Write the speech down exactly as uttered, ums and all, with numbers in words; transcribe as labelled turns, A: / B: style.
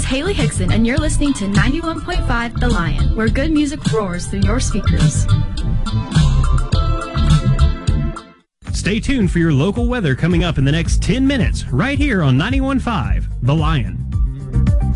A: Haley Hickson, and you're listening to ninety-one point five The Lion, where good music roars through your speakers.
B: Stay tuned for your local weather coming up in the next ten minutes, right here on ninety-one point five The Lion.